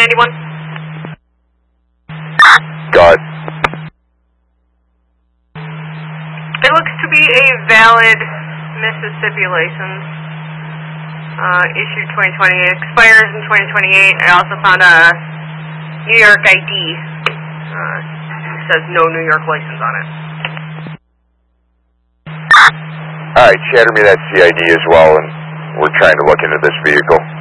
91. Got it. It looks to be a valid Mississippi license. Issued 2028, expires in 2028. I also found a New York ID. It says no New York license on it. Alright, shatter me that CID as well, and we're trying to look into this vehicle.